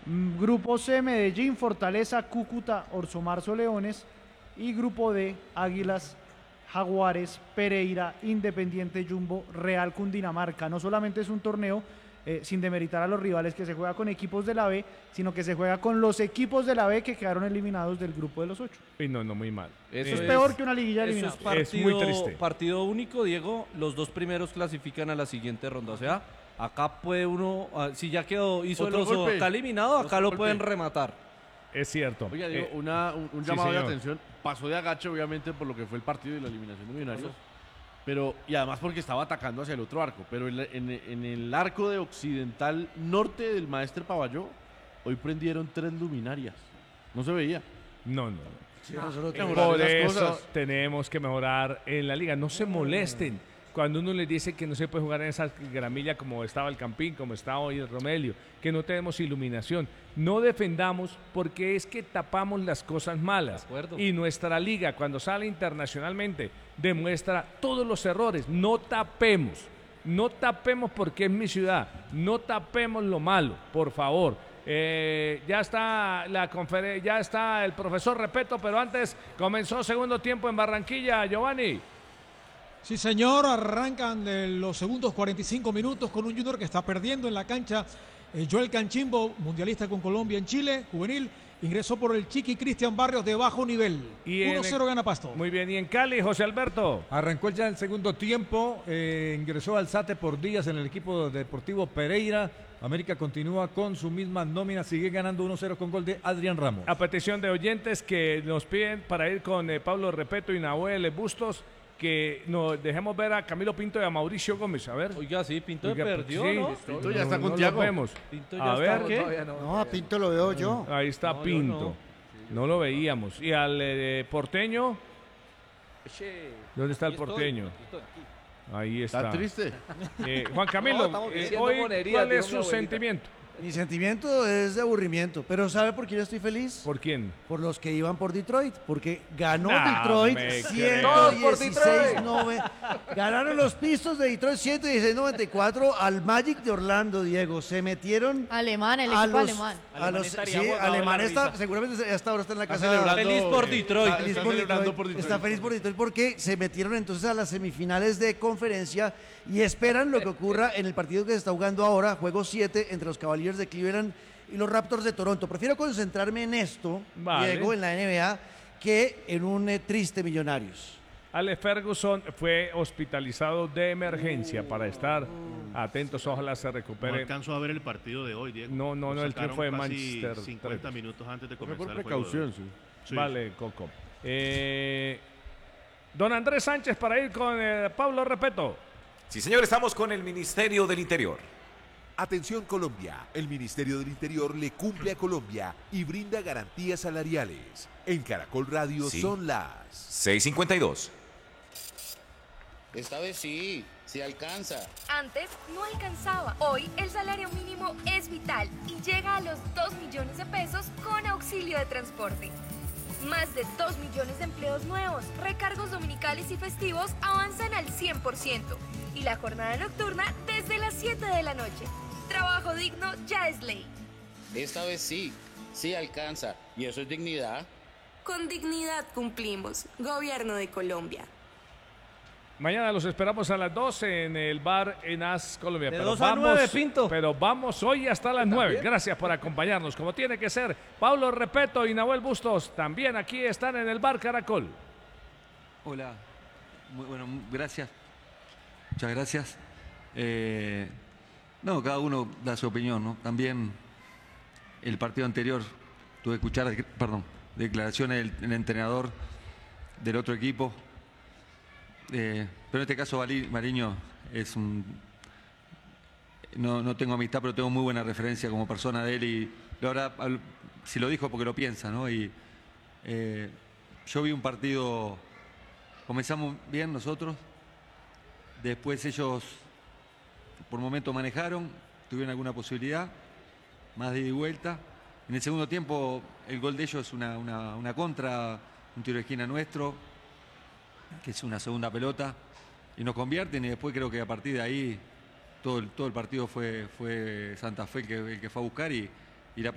Grupo C, Medellín, Fortaleza, Cúcuta, Orso Marzo, Leones. Y grupo D, Águilas, Jaguares, Pereira, Independiente Jumbo, Real Cundinamarca. No solamente es un torneo, sin demeritar a los rivales, que se juega con equipos de la B, sino que se juega con los equipos de la B que quedaron eliminados del grupo de los 8. Y no, muy mal. Eso es peor que una liguilla de eliminados. Es muy triste. Partido único, Diego. Los dos primeros clasifican a la siguiente ronda. O sea, acá puede uno, si ya hizo el oso acá eliminado, acá lo pueden rematar. Es cierto. Oiga, Diego, un llamado de atención. Pasó de agache, obviamente, por lo que fue el partido y la eliminación de Millonarios. Pero, y además porque estaba atacando hacia el otro arco. Pero en el arco de occidental norte del Maestre Pavalló, hoy prendieron 3 luminarias. No se veía. No. Sí, por eso tenemos que mejorar en la liga. No se molesten cuando uno les dice que no se puede jugar en esa gramilla como estaba el Campín, como está hoy el Romelio, que no tenemos iluminación. No defendamos porque es que tapamos las cosas malas. Y nuestra liga, cuando sale internacionalmente, demuestra todos los errores. No tapemos porque es mi ciudad. No tapemos lo malo, por favor. Ya está la conferencia, ya está el profesor Repeto, pero antes comenzó segundo tiempo en Barranquilla, Giovanni. Sí, señor, arrancan los segundos 45 minutos con un Junior que está perdiendo en la cancha. Joel Canchimbo, mundialista con Colombia en Chile, juvenil, ingresó por el Chiqui Cristian Barrios de bajo nivel. 1-0 gana Pasto. Muy bien, y en Cali, José Alberto. Arrancó ya el segundo tiempo, ingresó Alzate por Díaz en el equipo deportivo Pereira. América continúa con su misma nómina, sigue ganando 1-0 con gol de Adrián Ramos. A petición de oyentes que nos piden para ir con Pablo Repeto y Nahuel Bustos, que nos dejemos ver a Camilo Pinto y a Mauricio Gómez. A ver. Oiga, sí, Pinto perdió, sí, ¿no? Pinto ya está con Tiago. Pinto ya a ver, ¿qué? No, a Pinto lo veo yo. Ahí está Pinto. No lo veíamos. Y al porteño. ¿Dónde está el porteño? Ahí está. ¿Está triste? Juan Camilo, hoy, ¿cuál es su sentimiento? Mi sentimiento es de aburrimiento, pero ¿sabe por quién estoy feliz? ¿Por quién? Por los que iban por Detroit, porque ganó No Detroit me 116-9. Ganaron los Pistons de Detroit 116-94 al Magic de Orlando, Diego. Se metieron Alemán, el a equipo los, alemán. a los, sí, Alemán está, seguramente hasta ahora está en la casa celebrando, Feliz por Detroit. Feliz por Detroit. Está feliz por Detroit porque se metieron entonces a las semifinales de conferencia y esperan lo que ocurra en el partido que se está jugando ahora, juego 7 entre los Cavaliers de Cleveland y los Raptors de Toronto. Prefiero concentrarme en esto, Diego, en la NBA, que en un triste Millonarios. Alex Ferguson fue hospitalizado de emergencia para estar atentos, ojalá se recupere. No alcanzó a ver el partido de hoy, Diego. No, el triunfo de Manchester. 50 minutos antes de comenzar por el precaución, juego. sí. Vale, Coco. Don Andrés Sánchez para ir con Pablo Repeto. Sí, señor, estamos con el Ministerio del Interior. Atención Colombia, el Ministerio del Interior le cumple a Colombia y brinda garantías salariales. En Caracol Radio son las 6:52. Esta vez sí alcanza. Antes no alcanzaba. Hoy el salario mínimo es vital y llega a los 2 millones de pesos con auxilio de transporte. Más de 2 millones de empleos nuevos, recargos dominicales y festivos avanzan al 100% y la jornada nocturna desde las 7 de la noche. Trabajo digno ya es ley. Esta vez sí alcanza. ¿Y eso es dignidad? Con dignidad cumplimos. Gobierno de Colombia. Mañana los esperamos a las 12 en el bar en AS Colombia. De 2 a 9, Pinto. Pero vamos hoy hasta las 9. Gracias por acompañarnos, como tiene que ser. Pablo Repeto y Nahuel Bustos también aquí están en el bar Caracol. Hola, muy bueno, gracias. Muchas gracias. No, cada uno da su opinión, ¿no? También el partido anterior tuve que escuchar, declaraciones del entrenador del otro equipo. Pero en este caso Mariño es un... No tengo amistad, pero tengo muy buena referencia como persona de él y ahora, si lo dijo porque lo piensa, ¿no? Y yo vi un partido, comenzamos bien nosotros, después ellos por momento manejaron, tuvieron alguna posibilidad, más de ida y vuelta. En el segundo tiempo el gol de ellos es una contra, un tiro de esquina nuestro, que es una segunda pelota, y nos convierten y después creo que a partir de ahí todo el partido fue Santa Fe el que fue a buscar y